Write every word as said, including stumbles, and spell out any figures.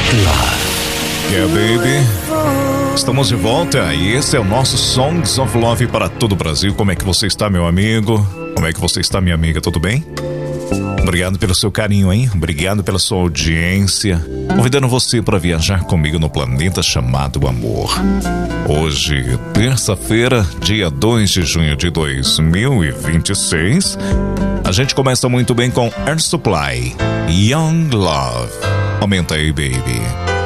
Love. Yeah, baby. Estamos de volta e esse é o nosso Songs of Love para todo o Brasil. Como é que você está, meu amigo? Como é que você está, minha amiga? Tudo bem? Obrigado pelo seu carinho, hein? Obrigado pela sua audiência. Convidando você para viajar comigo no planeta chamado Amor. Hoje, terça-feira, dia dois de junho de dois mil e vinte e seis, a gente começa muito bem com Air Supply, Young Love. Aumenta aí, baby.